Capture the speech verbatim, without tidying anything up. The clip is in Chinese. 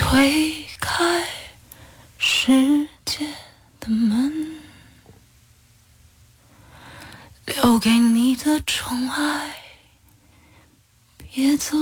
推开世界的门，留给你的宠爱，别走。